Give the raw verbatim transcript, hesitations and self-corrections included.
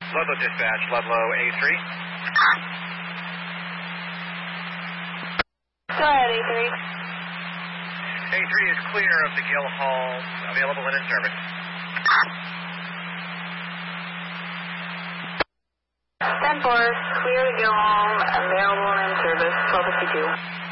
Ludlow dispatch, Ludlow A three. Go ahead, A three. A three is clear of the Gill Hall, available and in service. ten four, clear to go home, available and in service, twelve fifty-two.